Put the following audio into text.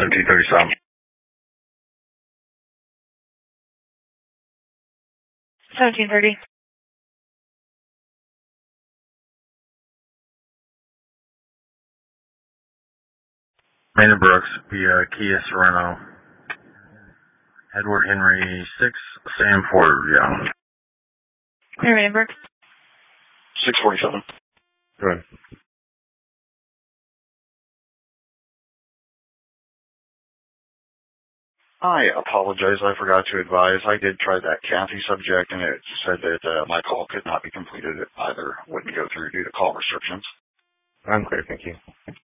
1737. 1730. Raymond Brooks, via Kia Sorento. Edward Henry 6, Sam Porter, yeah. Clear Raymond Brooks. 647. Good. I apologize. I forgot to advise. I did try that Kathy subject, and it said that my call could not be completed either. Wouldn't go through due to call restrictions. I'm clear, thank you.